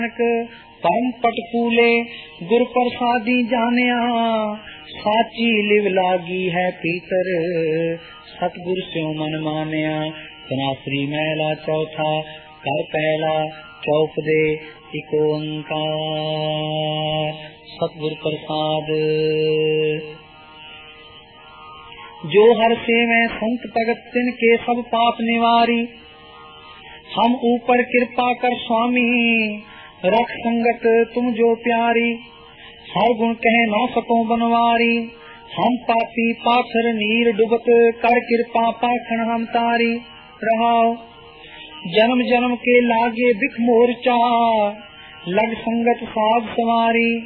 परम पटकूले गुर प्रसादी जानिया, साची लिव लागी है पीतर, सतगुर स्यों मन मानिया। तनाश्री मैला चौथा कर पहला, चौप दे इक ओंकार। सतगुर प्रसाद। जो हर से मैं संत भगत तिनके सब पाप निवारी, हम ऊपर कृपा कर स्वामी, रख संगत तुम जो प्यारी। हर गुण कह ना सको बनवारी, हम पापी पाथर नीर डुबत, कर कृपा पाखन हम तारी। रहाओ जन्म जन्म के लागे बिख मोर्चा, लग संगत साध सवारी।